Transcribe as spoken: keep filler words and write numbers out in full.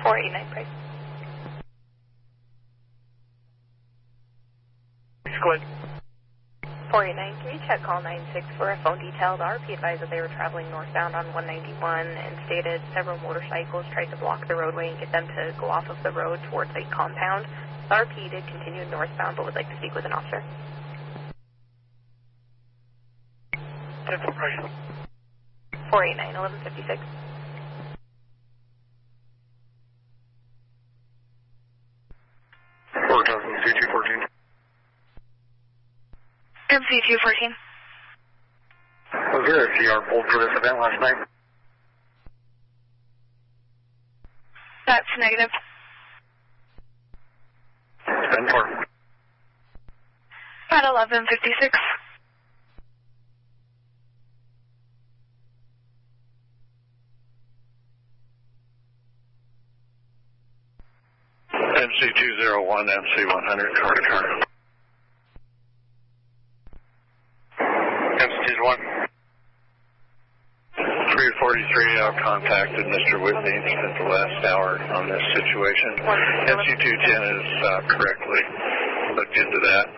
four eighty-nine, Price. Squid. four eighty-nine, can you check call nine six for a phone detail? The R P advised that they were traveling northbound on one ninety-one and stated several motorcycles tried to block the roadway and get them to go off of the road towards a compound. The R P did continue northbound but would like to speak with an officer. four eighty-nine, eleven fifty-six. four thousand C two fourteen. M C two fourteen. Was there a G R pulled for this event last night? That's negative. ten four. At eleven fifty-six. M C two zero one, M C one hundred, car to car. M C two one. three forty-three, I've contacted Mister Whitney and spent the last hour on this situation. M C two ten is uh, correctly looked into that.